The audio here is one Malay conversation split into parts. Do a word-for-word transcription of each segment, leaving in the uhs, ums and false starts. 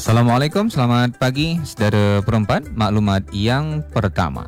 Assalamualaikum, selamat pagi saudara perempat. Maklumat yang pertama.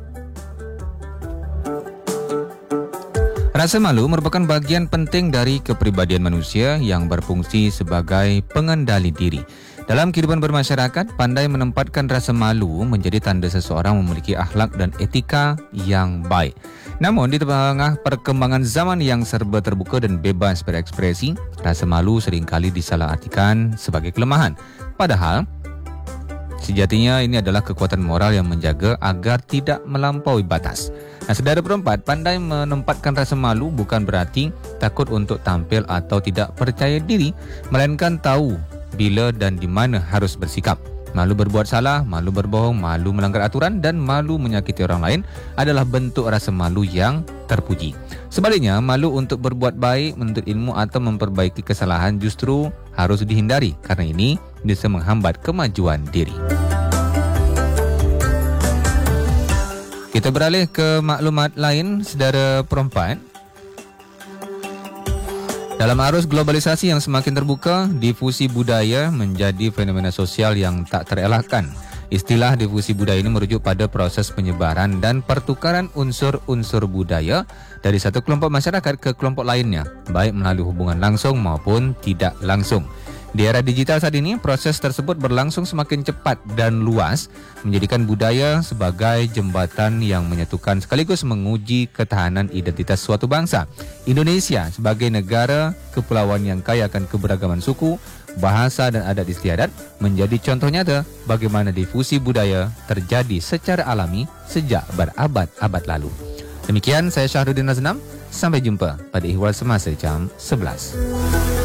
Rasa malu merupakan bahagian penting dari kepribadian manusia yang berfungsi sebagai pengendali diri. Dalam kehidupan bermasyarakat, pandai menempatkan rasa malu menjadi tanda seseorang memiliki akhlak dan etika yang baik. Namun, di tengah perkembangan zaman yang serba terbuka dan bebas berekspresi, rasa malu seringkali disalahartikan sebagai kelemahan. Padahal, sejatinya ini adalah kekuatan moral yang menjaga agar tidak melampaui batas. Nah, saudara perempat, pandai menempatkan rasa malu bukan berarti takut untuk tampil atau tidak percaya diri, melainkan tahu bila dan di mana harus bersikap. Malu berbuat salah, malu berbohong, malu melanggar aturan dan malu menyakiti orang lain adalah bentuk rasa malu yang terpuji. Sebaliknya, malu untuk berbuat baik, menuntut ilmu atau memperbaiki kesalahan justru harus dihindari karena ini bisa menghambat kemajuan diri. Kita beralih ke maklumat lain, saudara perempat. Dalam arus globalisasi yang semakin terbuka, difusi budaya menjadi fenomena sosial yang tak terelakkan. Istilah difusi budaya ini merujuk pada proses penyebaran dan pertukaran unsur-unsur budaya dari satu kelompok masyarakat ke kelompok lainnya, baik melalui hubungan langsung maupun tidak langsung. Di era digital saat ini, proses tersebut berlangsung semakin cepat dan luas, menjadikan budaya sebagai jembatan yang menyatukan sekaligus menguji ketahanan identitas suatu bangsa. Indonesia sebagai negara kepulauan yang kaya akan keberagaman suku, bahasa dan adat istiadat menjadi contoh nyata bagaimana difusi budaya terjadi secara alami sejak berabad-abad lalu. Demikian, saya Syahrudin Naznam. Sampai jumpa pada Ihwal Semasa jam sebelas.